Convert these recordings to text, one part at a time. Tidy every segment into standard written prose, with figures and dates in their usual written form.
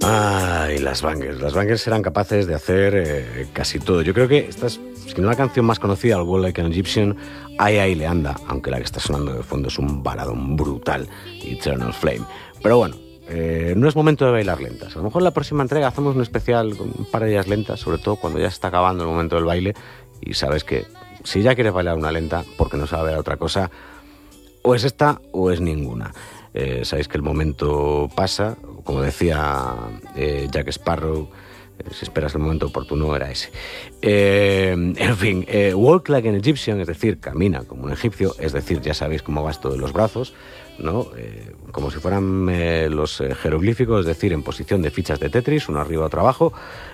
Ay, las Bangles. Las Bangles eran capaces de hacer casi todo. Yo creo que esta es, si no la canción más conocida, el Walk Like an Egyptian, ahí le anda, aunque la que está sonando de fondo es un baladón brutal, Eternal Flame. Pero bueno, no es momento de bailar lentas. A lo mejor en la próxima entrega hacemos un especial con un par de ellas lentas, sobre todo cuando ya se está acabando el momento del baile y sabes que si ya quieres bailar una lenta, porque no sabes bailar otra cosa, o es esta o es ninguna. Sabéis que el momento pasa, como decía Jack Sparrow, si esperas el momento oportuno era ese. En fin, walk like an Egyptian, es decir, camina como un egipcio, es decir, ya sabéis cómo va esto de los brazos, ¿no? Como si fueran los jeroglíficos, es decir, en posición de fichas de Tetris, uno arriba, otro abajo.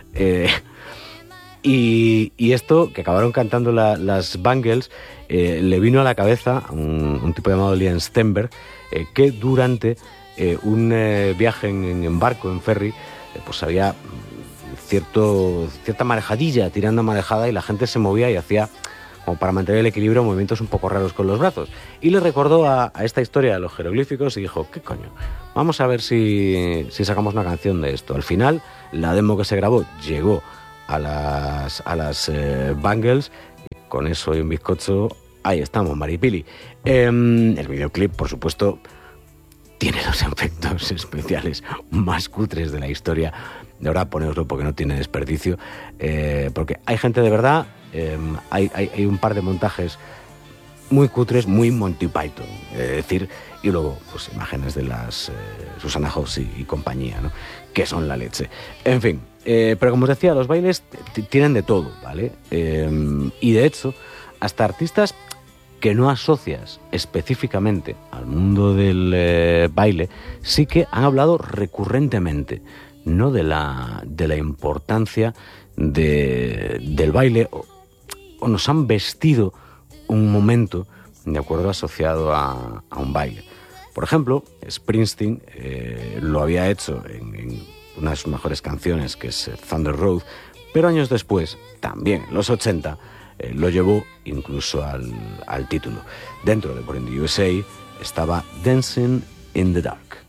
Y esto, que acabaron cantando las Bangles, le vino a la cabeza a un tipo llamado Liam Stenberg, que durante un viaje en barco, en ferry, pues había cierta marejadilla, tirando marejada, y la gente se movía y hacía, como para mantener el equilibrio, movimientos un poco raros con los brazos. Y le recordó a esta historia de los jeroglíficos y dijo, ¿qué coño? Vamos a ver si sacamos una canción de esto. Al final, la demo que se grabó llegó a las Bangles, y con eso y un bizcocho, ahí estamos, Maripili. El videoclip, por supuesto, tiene los efectos especiales más cutres de la historia. De verdad, ponéoslo porque no tiene desperdicio, porque hay gente de verdad, hay un par de montajes muy cutres, muy Monty Python, decir, y luego pues imágenes de las Susana House y compañía, ¿no? Que son la leche. En fin, pero como os decía, los bailes tienen de todo, ¿vale? Y de hecho, hasta artistas que no asocias específicamente al mundo del baile, sí que han hablado recurrentemente, ¿no? de la importancia del baile, o nos han vestido un momento, de acuerdo, asociado a un baile. Por ejemplo, Springsteen lo había hecho en una de sus mejores canciones, que es Thunder Road, pero años después, también en los 80, lo llevó incluso al título. Dentro de Born in the USA estaba Dancing in the Dark.